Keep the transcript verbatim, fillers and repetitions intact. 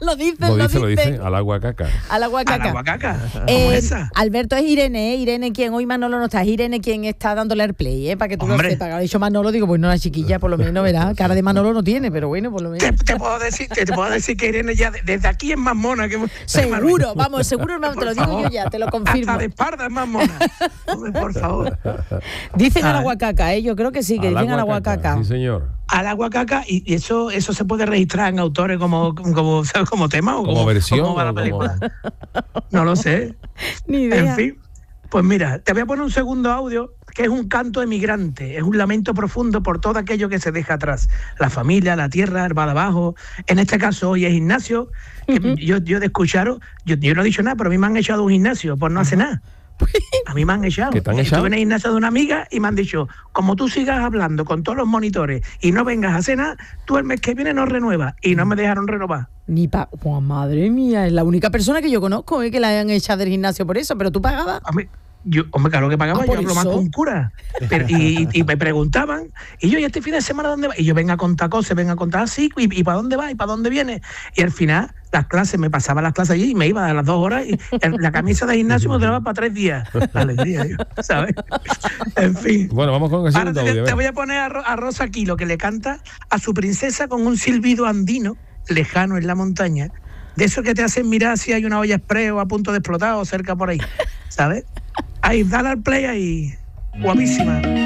lo dicen, Lo lo dice, lo dicen. dice, al agua caca. Al agua caca. Al agua caca. ¿Cómo Eh, esa? Alberto es Irene, ¿eh? Irene quien hoy Manolo no está, es Irene quien está dándole el play, ¿eh? Para que tú Hombre. lo sepas. Ha dicho Manolo, digo, pues no, la chiquilla por lo menos, verá, cara de Manolo no tiene, pero bueno, por lo menos. Te, te puedo decir, te, te puedo decir que Irene ya de- desde aquí es más mona que Seguro, vamos, seguro, hermano, te lo digo favor. yo ya, te lo confirmo. Hasta de espalda es más mona. Hombre, por favor. Dicen al Ah, agua caca, ¿eh? Yo creo que sí, que dicen al agua caca. Sí, señor. Al agua caca, y y eso eso se puede registrar en autores como como ¿sabes? Como tema o Como como, versión, o cómo va la o como- película. No lo sé. Ni idea. En fin, pues mira, te voy a poner un segundo audio que es un canto emigrante, es un lamento profundo por todo aquello que se deja atrás, la familia, la tierra, el va de abajo. En este caso hoy es Ignacio, que Ujú. yo, yo de escucharos, yo, yo no he dicho nada, pero a mí me han echado un gimnasio por no hacer nada. A mí me han echado. ¿Que te han echado? Estuve en el gimnasio de una amiga y me han dicho, como tú sigas hablando con todos los monitores y no vengas a hacer nada, tú el mes que viene no renuevas. Y no me dejaron renovar. Ni pa... Oh, madre mía, es la única persona que yo conozco, ¿eh? Que la hayan echado del gimnasio por eso, pero tú pagabas. A mí, yo, hombre, claro que pagaba, Ah, yo ¿por hablo más eso? con un cura. Pero- y, y me preguntaban, y yo, ¿y este fin de semana dónde va? Y yo, venga a contar cosas, venga a contar así, y, y ¿para dónde va? ¿Y para dónde viene? Y al final, las clases, me pasaba las clases allí y me iba a las dos horas, y el- la camisa de gimnasio me duraba para tres días. La alegría, yo, ¿sabes? En fin. Bueno, vamos con el Ahora segundo te, audio. te a voy ver. a poner a, Ro- a Rosa aquí, lo que le canta a su princesa con un silbido andino, lejano en la montaña, de eso que te hacen mirar si hay una olla express o a punto de explotar o cerca por ahí, ¿sabes? Ahí, dale al play ahí, guapísima.